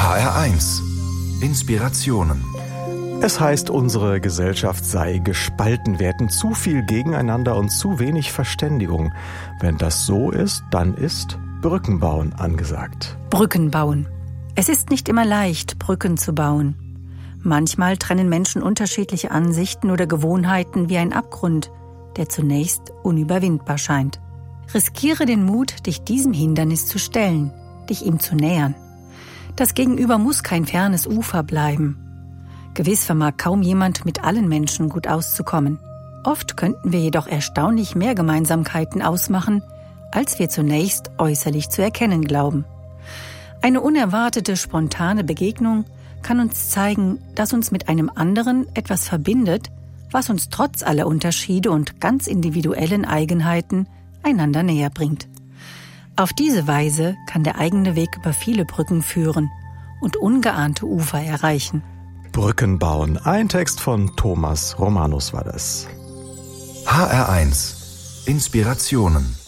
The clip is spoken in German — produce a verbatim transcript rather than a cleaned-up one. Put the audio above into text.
H R eins Inspirationen. Es heißt, unsere Gesellschaft sei gespalten. Wir hätten zu viel gegeneinander und zu wenig Verständigung. Wenn das so ist, dann ist Brückenbauen angesagt. Brücken bauen. Es ist nicht immer leicht, Brücken zu bauen. Manchmal trennen Menschen unterschiedliche Ansichten oder Gewohnheiten wie ein Abgrund, der zunächst unüberwindbar scheint. Riskiere den Mut, dich diesem Hindernis zu stellen, dich ihm zu nähern. Das Gegenüber muss kein fernes Ufer bleiben. Gewiss vermag kaum jemand mit allen Menschen gut auszukommen. Oft könnten wir jedoch erstaunlich mehr Gemeinsamkeiten ausmachen, als wir zunächst äußerlich zu erkennen glauben. Eine unerwartete, spontane Begegnung kann uns zeigen, dass uns mit einem anderen etwas verbindet, was uns trotz aller Unterschiede und ganz individuellen Eigenheiten einander näher bringt. Auf diese Weise kann der eigene Weg über viele Brücken führen und ungeahnte Ufer erreichen. Brücken bauen. Ein Text von Thomas Romanus war das. H R eins Inspirationen.